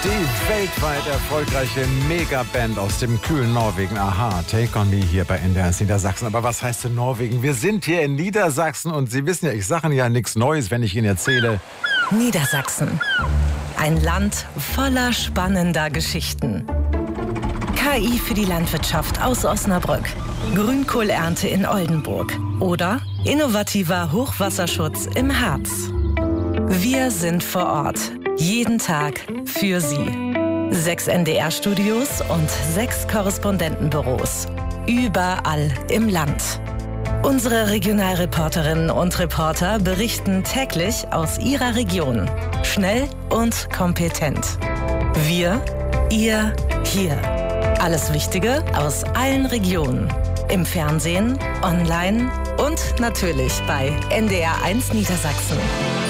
Die weltweit erfolgreiche Megaband aus dem kühlen Norwegen, Aha, Take on Me hier bei NDR Niedersachsen. Aber was heißt denn Norwegen? Wir sind hier in Niedersachsen und Sie wissen ja, ich sage ja nichts Neues, wenn ich Ihnen erzähle. Niedersachsen. Ein Land voller spannender Geschichten. KI für die Landwirtschaft aus Osnabrück. Grünkohlernte in Oldenburg. Oder innovativer Hochwasserschutz im Harz. Wir sind vor Ort. Jeden Tag für Sie. 6 NDR-Studios und 6 Korrespondentenbüros. Überall im Land. Unsere Regionalreporterinnen und Reporter berichten täglich aus ihrer Region. Schnell und kompetent. Wir, ihr, hier. Alles Wichtige aus allen Regionen. Im Fernsehen, online und natürlich bei NDR 1 Niedersachsen.